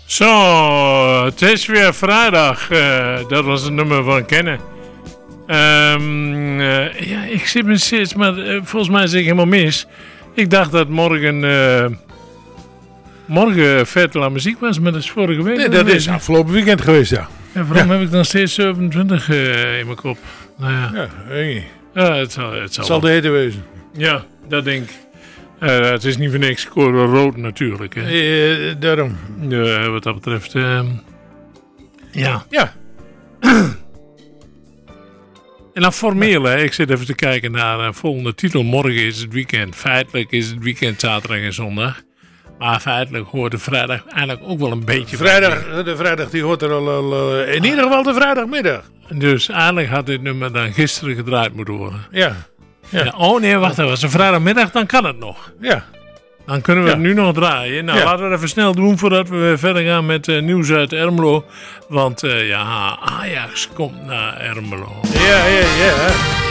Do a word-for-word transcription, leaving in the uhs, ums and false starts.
Zo, het is weer vrijdag. Uh, dat was het nummer van Kennen. Um, uh, ja, ik zit me steeds, maar uh, volgens mij zit ik helemaal mis. Ik dacht dat morgen, uh, morgen Fête la Muziek was, maar dat is vorige week. Nee, dat is afgelopen weekend geweest, ja. Ja, waarom ja. heb ik dan steeds zevenentwintig uh, in mijn kop? Nou ja, ja, weet ja het zal, het zal, het zal de hete wezen. Ja, dat denk ik. Uh, het is niet voor niks code rood natuurlijk. Hè. Uh, daarom. Uh, wat dat betreft. Uh, ja. Ja. En dan formeel, hè. Ik zit even te kijken naar de volgende titel. Morgen is het weekend. Feitelijk is het weekend zaterdag en zondag. Maar feitelijk hoort de vrijdag eigenlijk ook wel een beetje... Vrijdag, de vrijdag die hoort er al, al in ieder geval de vrijdagmiddag. Dus eigenlijk had dit nummer dan gisteren gedraaid moeten worden. Ja. Ja. Ja, oh nee, wacht even. Als het vrijdagmiddag, dan kan het nog. Ja. Dan kunnen we ja. het nu nog draaien. Nou, ja. laten we het even snel doen voordat we verder gaan met uh, nieuws uit Ermelo. Want uh, ja, Ajax komt naar Ermelo. Ja, ja, ja.